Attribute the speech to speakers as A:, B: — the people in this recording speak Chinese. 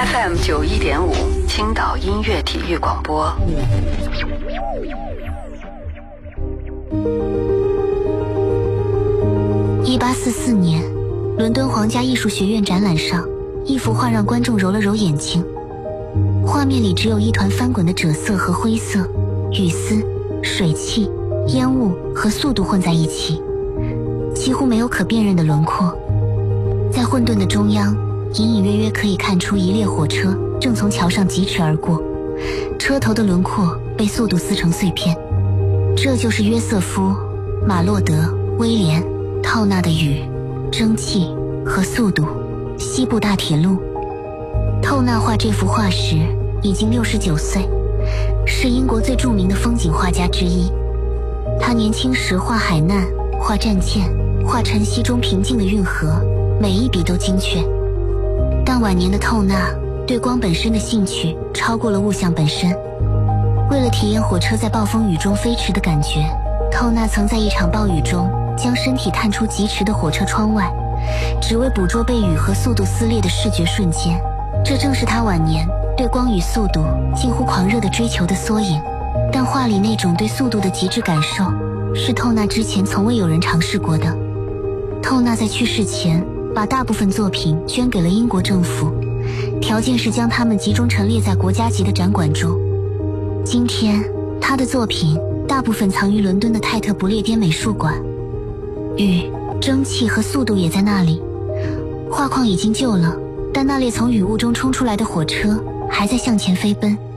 A: FM 91.5青岛音乐体育广播。
B: 1844年，伦敦皇家艺术学院展览上，一幅画让观众揉了揉眼睛。画面里只有一团翻滚的赭色和灰色，雨丝、水汽、烟雾和速度混在一起，几乎没有可辨认的轮廓。在混沌的中央，隐隐约约可以看出一列火车正从桥上疾驰而过，车头的轮廓被速度撕成碎片。这就是约瑟夫、马洛德、威廉、套纳的雨、蒸汽和速度西部大铁路。透纳画这幅画时已经69岁，是英国最著名的风景画家之一。他年轻时画海难、画战舰、画晨曦中平静的运河，每一笔都精确。但晚年的透纳对光本身的兴趣超过了物象本身。为了体验火车在暴风雨中飞驰的感觉，透纳曾在一场暴雨中将身体探出疾驰的火车窗外，只为捕捉被雨和速度撕裂的视觉瞬间。这正是他晚年对光与速度近乎狂热的追求的缩影。但画里那种对速度的极致感受，是透纳之前从未有人尝试过的。透纳在去世前把大部分作品捐给了英国政府，条件是将它们集中陈列在国家级的展馆中。今天他的作品大部分藏于伦敦的泰特不列颠美术馆，雨、蒸汽和速度也在那里。画框已经旧了，但那列从雨雾中冲出来的火车还在向前飞奔。